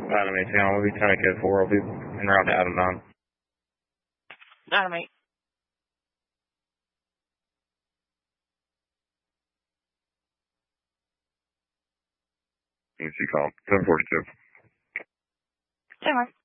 Adam 18, we'll be trying to get 4. I'll be en route to Adam 9. Adam 8. Let me see, call 742. Hey, Mike.